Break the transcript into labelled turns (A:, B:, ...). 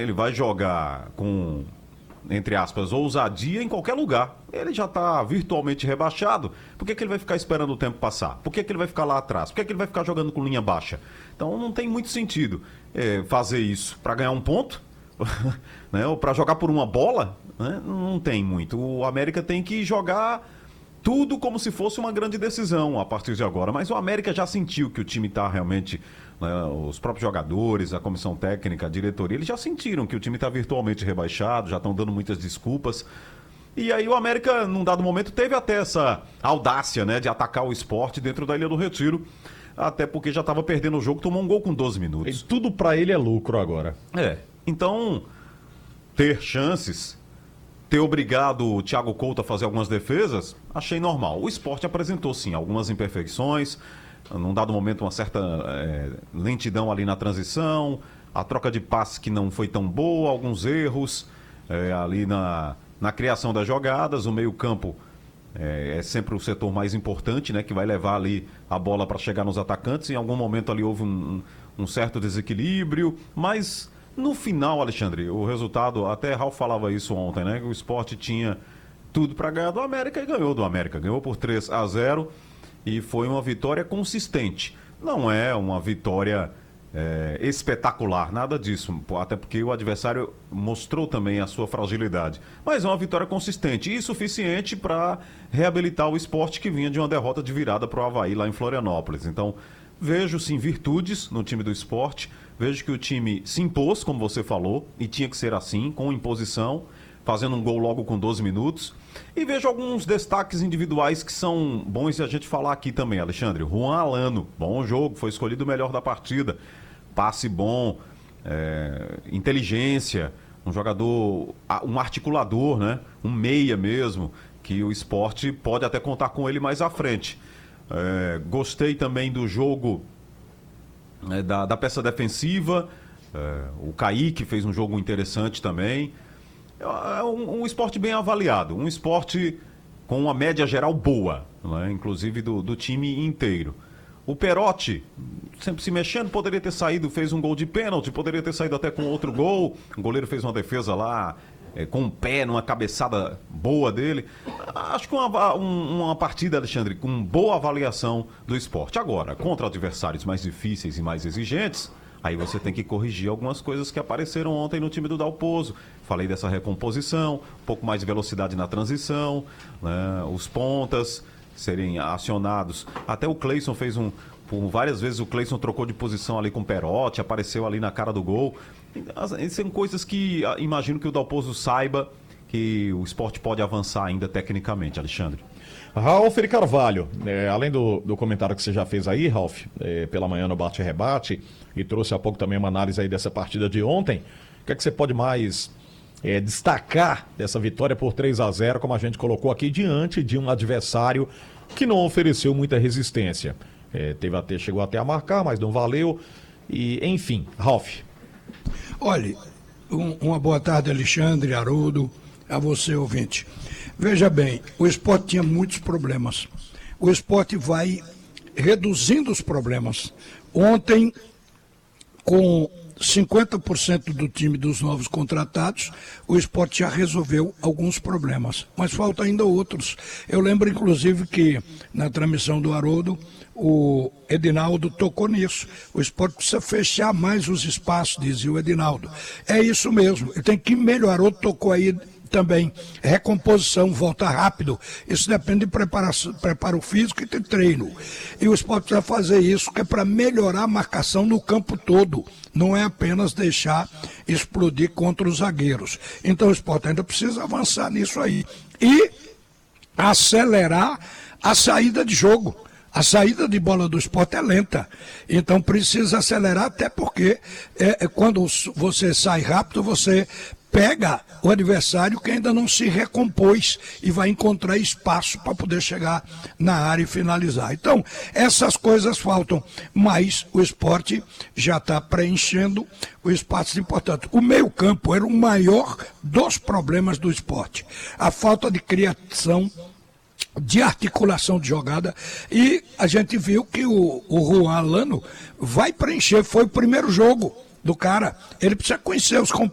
A: Ele vai jogar com, entre aspas, ousadia em qualquer lugar. Ele já está virtualmente rebaixado. Por que ele vai ficar esperando o tempo passar? Por que ele vai ficar lá atrás? Por que ele vai ficar jogando com linha baixa? Então não tem muito sentido fazer isso para ganhar um ponto, né? Ou para jogar por uma bola, né? Não tem muito. O América tem que jogar tudo como se fosse uma grande decisão a partir de agora. Mas o América já sentiu que o time está realmente... Os próprios jogadores, a comissão técnica, a diretoria, eles já sentiram que o time está virtualmente rebaixado, já estão dando muitas desculpas. E aí o América, num dado momento, teve até essa audácia, né, de atacar o Sport dentro da Ilha do Retiro, até porque já estava perdendo o jogo, tomou um gol com 12 minutos.
B: E tudo para ele é lucro agora.
A: Então, ter chances, ter obrigado o Thiago Couto a fazer algumas defesas, achei normal. O Sport apresentou, sim, algumas imperfeições, num dado momento uma certa lentidão ali na transição, a troca de passe que não foi tão boa, alguns erros ali na criação das jogadas. O meio-campo é sempre o setor mais importante, né, que vai levar ali a bola para chegar nos atacantes. Em algum momento ali houve um certo desequilíbrio, mas no final, Alexandre, o resultado, até Ralf falava isso ontem, né, que o Sport tinha tudo para ganhar do América e ganhou do América, ganhou por 3-0. E foi uma vitória consistente. Não é uma vitória espetacular, nada disso. Até porque o adversário mostrou também a sua fragilidade. Mas é uma vitória consistente e suficiente para reabilitar o Sport, que vinha de uma derrota de virada para o Avaí lá em Florianópolis. Então, vejo sim virtudes no time do Sport. Vejo que o time se impôs, como você falou, e tinha que ser assim, com imposição, fazendo um gol logo com 12 minutos. E vejo alguns destaques individuais que são bons de a gente falar aqui também, Alexandre. Juan Alano, bom jogo, foi escolhido o melhor da partida. Passe bom, inteligência, um jogador, um articulador, né? Um meia mesmo, que o Sport pode até contar com ele mais à frente. Gostei também do jogo da peça defensiva. O Kaique fez um jogo interessante também. É um esporte bem avaliado, um esporte com uma média geral boa, né? Inclusive do time inteiro. O Perotti, sempre se mexendo, poderia ter saído, fez um gol de pênalti, poderia ter saído até com outro gol. O goleiro fez uma defesa lá, com o pé, numa cabeçada boa dele. Acho que uma partida, Alexandre, com boa avaliação do esporte. Agora, contra adversários mais difíceis e mais exigentes, aí você tem que corrigir algumas coisas que apareceram ontem no time do Dalpozo. Falei dessa recomposição, um pouco mais de velocidade na transição, né? Os pontas serem acionados. Até o Cleison fez por várias vezes o Cleison trocou de posição ali com o Perotti, apareceu ali na cara do gol. São coisas que imagino que o Dalpozo saiba que o Sport pode avançar ainda tecnicamente, Alexandre.
B: Ralf de Carvalho, além do comentário que você já fez aí, Ralf, pela manhã no Bate e Rebate, e trouxe há pouco também uma análise aí dessa partida de ontem, o que é que você pode mais destacar dessa vitória por 3-0, como a gente colocou aqui, diante de um adversário que não ofereceu muita resistência? Chegou até a marcar, mas não valeu, e enfim, Ralf.
C: Olha, uma boa tarde, Alexandre, Haroldo, a você, ouvinte. Veja bem, o Sport tinha muitos problemas. O Sport vai reduzindo os problemas. Ontem, com 50% do time dos novos contratados, o Sport já resolveu alguns problemas, mas faltam ainda outros. Eu lembro, inclusive, que na transmissão do Haroldo, o Edinaldo tocou nisso. O Sport precisa fechar mais os espaços, dizia o Edinaldo. É isso mesmo, ele tem que melhorar. O Haroldo tocou aí também, recomposição, volta rápido. Isso depende de preparo físico e de treino. E o Sport precisa fazer isso, que é para melhorar a marcação no campo todo. Não é apenas deixar explodir contra os zagueiros. Então o Sport ainda precisa avançar nisso aí. E acelerar a saída de jogo. A saída de bola do Sport é lenta, então precisa acelerar, até porque quando você sai rápido, você pega o adversário que ainda não se recompôs e vai encontrar espaço para poder chegar na área e finalizar. Então, essas coisas faltam, mas o Sport já está preenchendo o espaço importante. O meio-campo era o maior dos problemas do Sport. A falta de criação, de articulação de jogada, e a gente viu que o Juan Alano vai preencher, foi o primeiro jogo do cara, ele precisa conhecer os